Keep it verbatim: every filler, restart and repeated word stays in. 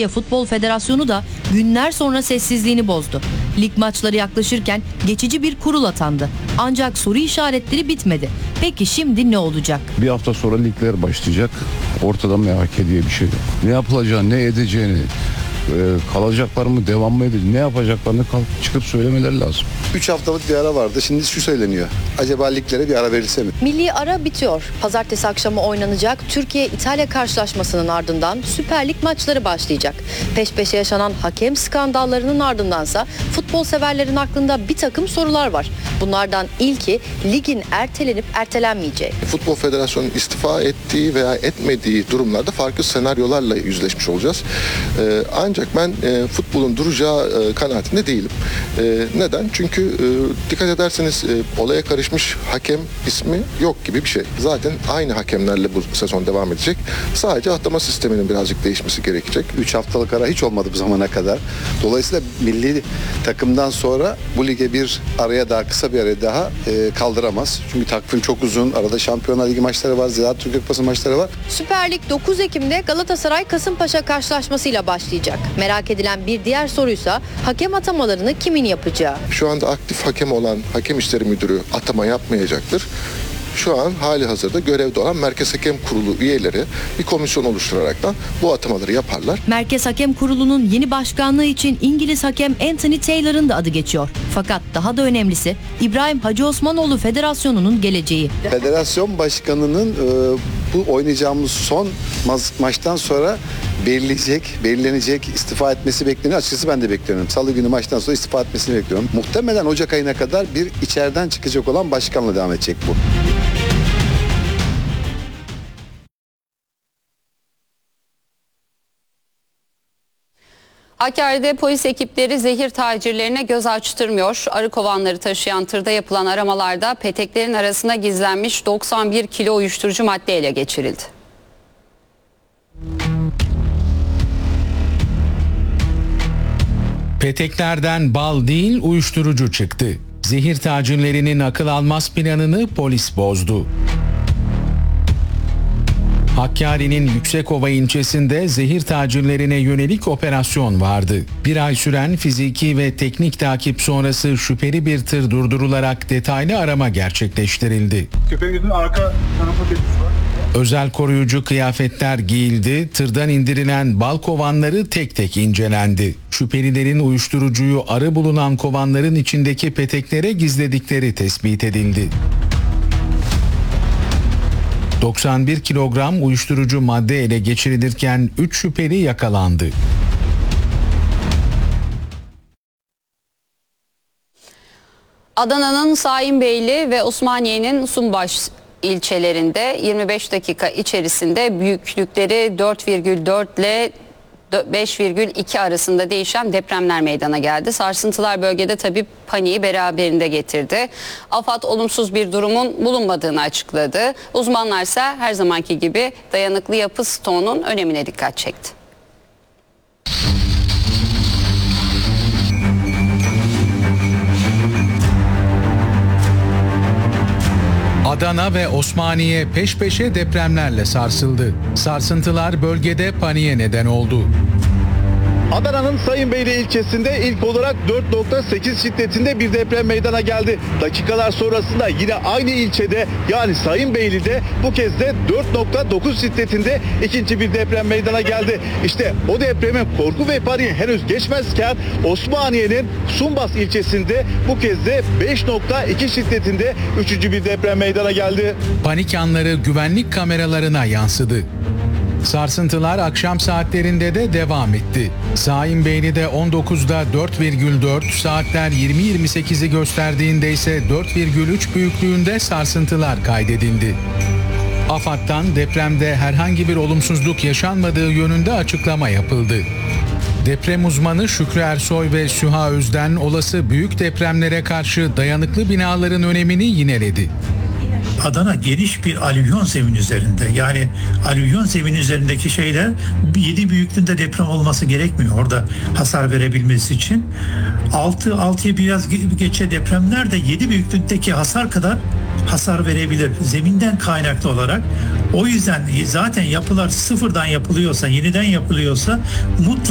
Türkiye Futbol Federasyonu da günler sonra sessizliğini bozdu. Lig maçları yaklaşırken geçici bir kurul atandı. Ancak soru işaretleri bitmedi. Peki şimdi ne olacak? Bir hafta sonra ligler başlayacak. Ortada M H K diye bir şey yok. Ne yapılacağını, ne edeceğini, e, kalacaklar mı, devam mı edecek, ne yapacaklarını kalkıp çıkıp söylemeleri lazım. üç haftalık bir ara vardı. Şimdi şu söyleniyor. Acaba liglere bir ara verilse mi? Milli ara bitiyor. Pazartesi akşamı oynanacak Türkiye-İtalya karşılaşmasının ardından Süper Lig maçları başlayacak. Peş peşe yaşanan hakem skandallarının ardındansa futbol severlerin aklında bir takım sorular var. Bunlardan ilki ligin ertelenip ertelenmeyeceği. Futbol Federasyonu istifa ettiği veya etmediği durumlarda farklı senaryolarla yüzleşmiş olacağız. Ee, ancak ben e, futbolun duracağı e, kanaatinde değilim. E, neden? Çünkü e, dikkat ederseniz e, olaya karışmış hakem ismi yok gibi bir şey. Zaten aynı hakemlerle bu sezon devam edecek. Sadece atlama sisteminin birazcık değişmesi gerekecek. üç haftalık ara hiç olmadı bu zamana kadar. Dolayısıyla milli takımdan sonra bu lige bir araya daha, kısa bir araya daha e, kaldıramaz. Çünkü takvim çok uzun. Arada Şampiyonlar Ligi maçları var, Ziraat Türkiye Kupası maçları var. Süper Lig dokuz Ekim'de Galatasaray-Kasımpaşa karşılaşmasıyla başlayacak. Merak edilen bir diğer soruysa hakem atamalarını kimin yapacağı? Şu anda aktif hakem olan Hakem İşleri Müdürü atama yapmayacaktır. Şu an hali hazırda görevde olan Merkez Hakem Kurulu üyeleri bir komisyon oluşturaraktan bu atamaları yaparlar. Merkez Hakem Kurulu'nun yeni başkanlığı için İngiliz hakem Anthony Taylor'ın da adı geçiyor. Fakat daha da önemlisi İbrahim Hacı Osmanoğlu Federasyonu'nun geleceği. Federasyon başkanının e, bu oynayacağımız son ma- maçtan sonra belirleyecek, belirlenecek, istifa etmesi bekleniyor. Açıkçası ben de bekliyorum. Salı günü maçtan sonra istifa etmesini bekliyorum. Muhtemelen Ocak ayına kadar bir içeriden çıkacak olan başkanla devam edecek bu. Hakkari'de polis ekipleri zehir tacirlerine göz açtırmıyor. Arı kovanları taşıyan tırda yapılan aramalarda peteklerin arasına gizlenmiş doksan bir kilo uyuşturucu madde ele geçirildi. Peteklerden bal değil uyuşturucu çıktı. Zehir tacirlerinin akıl almaz planını polis bozdu. Hakkari'nin Yüksekova ilçesinde zehir tacirlerine yönelik operasyon vardı. Bir ay süren fiziki ve teknik takip sonrası şüpheli bir tır durdurularak detaylı arama gerçekleştirildi. Köpeğimizin arka tarafı tepkisi var. Özel koruyucu kıyafetler giyildi, tırdan indirilen bal kovanları tek tek incelendi. Şüphelilerin uyuşturucuyu arı bulunan kovanların içindeki peteklere gizledikleri tespit edildi. doksan bir kilogram uyuşturucu madde ele geçirilirken üç şüpheli yakalandı. Adana'nın Saimbeyli ve Osmaniye'nin Sumbaş ilçelerinde yirmi beş dakika içerisinde büyüklükleri dört virgül dört ile beş virgül iki arasında değişen depremler meydana geldi. Sarsıntılar bölgede tabii paniği beraberinde getirdi. AFAD olumsuz bir durumun bulunmadığını açıkladı. Uzmanlar ise her zamanki gibi dayanıklı yapı stoğunun önemine dikkat çekti. Adana ve Osmaniye peş peşe depremlerle sarsıldı. Sarsıntılar bölgede paniğe neden oldu. Adana'nın Sayınbeyli ilçesinde ilk olarak dört nokta sekiz şiddetinde bir deprem meydana geldi. Dakikalar sonrasında yine aynı ilçede yani Sayınbeyli'de bu kez de dört nokta dokuz şiddetinde ikinci bir deprem meydana geldi. İşte o depremin korku ve paniği henüz geçmezken Osmaniye'nin Sumbas ilçesinde bu kez de beş nokta iki şiddetinde üçüncü bir deprem meydana geldi. Panik anları güvenlik kameralarına yansıdı. Sarsıntılar akşam saatlerinde de devam etti. Saimbeyli'de on dokuzda dört virgül dört, saatler yirmi yirmi sekizi gösterdiğinde ise dört virgül üç büyüklüğünde sarsıntılar kaydedildi. AFAD'dan depremde herhangi bir olumsuzluk yaşanmadığı yönünde açıklama yapıldı. Deprem uzmanı Şükrü Ersoy ve Süha Özden olası büyük depremlere karşı dayanıklı binaların önemini yineledi. Adana geniş bir alüvyon zemin üzerinde. Yani alüvyon zemin üzerindeki şeyler yedi büyüklüğünde deprem olması gerekmiyor orada hasar verebilmesi için. altı altıya biraz geçe depremler de yedi büyüklükteki hasar kadar hasar verebilir zeminden kaynaklı olarak. O yüzden zaten yapılar sıfırdan yapılıyorsa, yeniden yapılıyorsa mutlaka